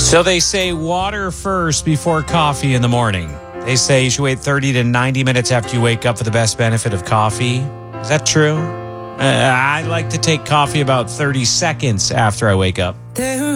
So they say water first before coffee in the morning. They say you should wait 30 to 90 minutes after you wake up for the best benefit of coffee. Is that true? I like to take coffee about 30 seconds after I wake up.